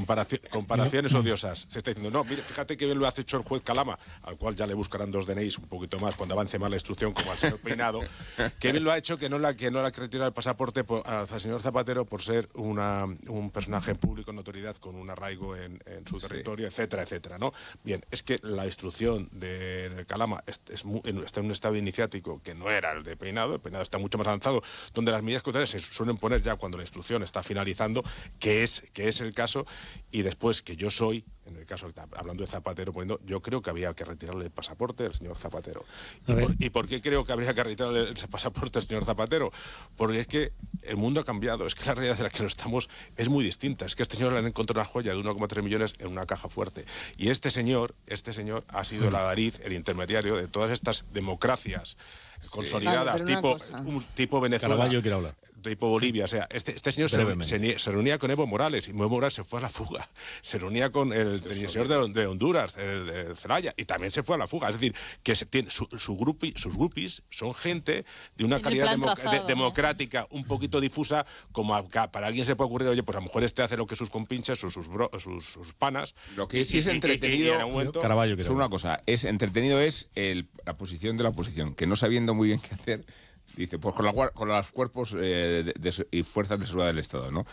comparaciones odiosas. Se está diciendo, no, mire, fíjate que bien lo ha hecho el juez Calama, al cual ya le buscarán 2 DNIs un poquito más cuando avance más la instrucción, como al señor Peinado, que bien lo ha hecho que no le ha que retirar el pasaporte al señor Zapatero por ser un personaje público, notoriedad, con un arraigo en su territorio, etcétera, etcétera, ¿no? Bien, es que la instrucción de Calama está en un estado iniciático que no era el de Peinado. El Peinado está mucho más avanzado, donde las medidas cautelares se suelen poner ya cuando la instrucción está finalizando, que es el caso, y después que yo soy, en el caso, hablando de Zapatero, poniendo, yo creo que había que retirarle el pasaporte al señor Zapatero. ¿Y por qué creo que habría que retirarle el pasaporte al señor Zapatero? Porque es que el mundo ha cambiado, es que la realidad de la que no estamos es muy distinta. Es que este señor le han encontrado una joya de 1,3 millones en una caja fuerte. Y este señor ha sido el adalid, el intermediario de todas estas democracias consolidadas, tipo Venezuela. Caraballo quiere hablar. Tipo Bolivia, o sea, este señor se reunía con Evo Morales, y Evo Morales se fue a la fuga. Se reunía con el señor de Honduras, de Zelaya, y también se fue a la fuga. Es decir, que sus groupies son gente de una calidad democrática un poquito difusa, como para alguien se puede ocurrir, oye, pues a lo mejor hace lo que sus compinches, sus panas. Lo que sí es entretenido, Caraballo, es una cosa, es entretenido la posición de la oposición, que no sabiendo muy bien qué hacer, dice, pues con los cuerpos y fuerzas de seguridad del Estado, ¿no?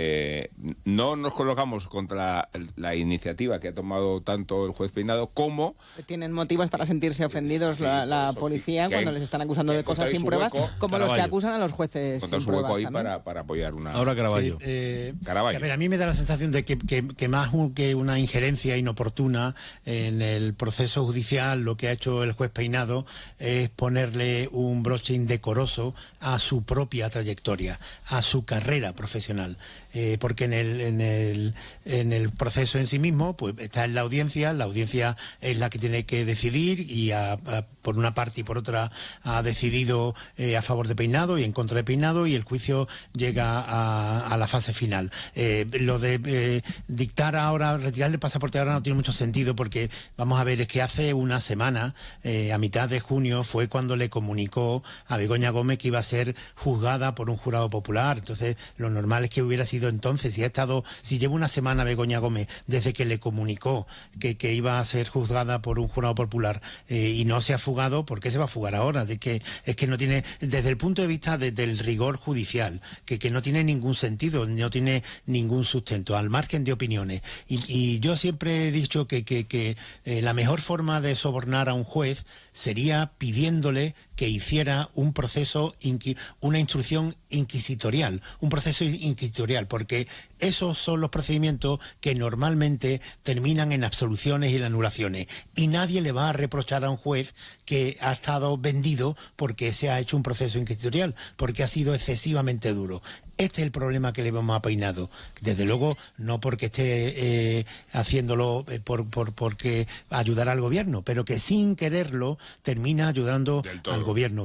No nos colocamos contra la iniciativa que ha tomado tanto el juez Peinado como... Tienen motivos para sentirse ofendidos la policía cuando les están acusando de cosas sin pruebas, como los que acusan a los jueces sin pruebas ahí para apoyar una... Ahora Caraballo. Caraballo. A ver, a mí me da la sensación de que más que una injerencia inoportuna en el proceso judicial, lo que ha hecho el juez Peinado es ponerle un broche indecoroso a su propia trayectoria, a su carrera profesional. Porque en el proceso en sí mismo pues está en la audiencia es la que tiene que decidir, y por una parte y por otra ha decidido a favor de Peinado y en contra de Peinado, y el juicio llega a la fase final. Lo de dictar ahora, retirarle el pasaporte ahora no tiene mucho sentido, porque vamos a ver, es que hace una semana, a mitad de junio, fue cuando le comunicó a Begoña Gómez que iba a ser juzgada por un jurado popular. Entonces lo normal es que hubiera sido entonces, si lleva una semana Begoña Gómez desde que le comunicó que iba a ser juzgada por un jurado popular y no se ha fugado, ¿por qué se va a fugar ahora? Es que no tiene, desde el punto de vista del rigor judicial, que no tiene ningún sentido, no tiene ningún sustento, al margen de opiniones. Y yo siempre he dicho que la mejor forma de sobornar a un juez sería pidiéndole que hiciera un proceso, una instrucción inquisitorial, un proceso inquisitorial, porque esos son los procedimientos que normalmente terminan en absoluciones y en anulaciones, y nadie le va a reprochar a un juez que ha estado vendido porque se ha hecho un proceso inquisitorial, porque ha sido excesivamente duro. Este es el problema que le vemos a Peinado. Desde luego, no porque esté haciéndolo porque ayudará al gobierno, pero que sin quererlo termina ayudando al gobierno.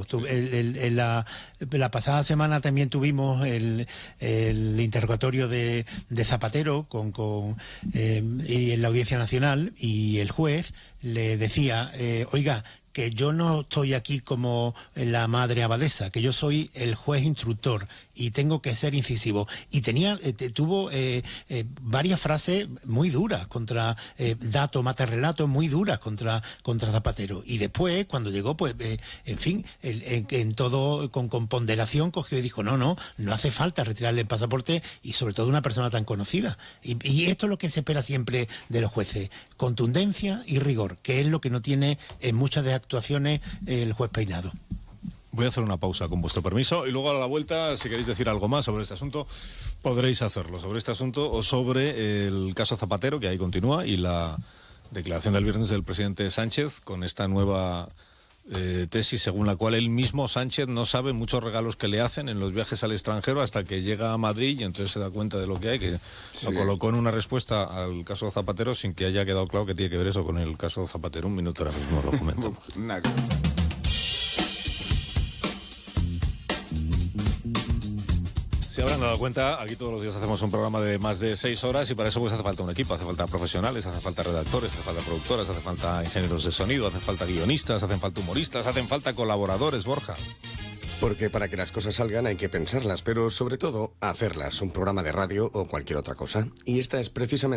La pasada semana también tuvimos el interrogatorio de Zapatero y en la Audiencia Nacional, y el juez le decía, oiga, que yo no estoy aquí como la madre abadesa, que yo soy el juez instructor y tengo que ser incisivo. Y tuvo varias frases muy duras contra dato, mata relato, muy duras contra Zapatero. Y después, cuando llegó, pues, en fin, en todo con ponderación cogió y dijo, no hace falta retirarle el pasaporte, y sobre todo una persona tan conocida. Y esto es lo que se espera siempre de los jueces, contundencia y rigor, que es lo que no tiene en muchas de actuaciones el juez Peinado. Voy a hacer una pausa con vuestro permiso, y luego a la vuelta, si queréis decir algo más sobre este asunto, podréis hacerlo, sobre este asunto o sobre el caso Zapatero, que ahí continúa, y la declaración del viernes del presidente Sánchez con esta nueva tesis según la cual él mismo, Sánchez, no sabe muchos regalos que le hacen en los viajes al extranjero hasta que llega a Madrid, y entonces se da cuenta de lo que hay, que lo colocó en una respuesta al caso Zapatero sin que haya quedado claro que tiene que ver eso con el caso Zapatero. Un minuto ahora mismo lo comentamos. Se habrán dado cuenta, aquí todos los días hacemos un programa de más de 6 horas, y para eso pues hace falta un equipo, hace falta profesionales, hace falta redactores, hace falta productoras, hace falta ingenieros de sonido, hace falta guionistas, hacen falta humoristas, hacen falta colaboradores, Borja. Porque para que las cosas salgan hay que pensarlas, pero sobre todo hacerlas, un programa de radio o cualquier otra cosa. Y esta es precisamente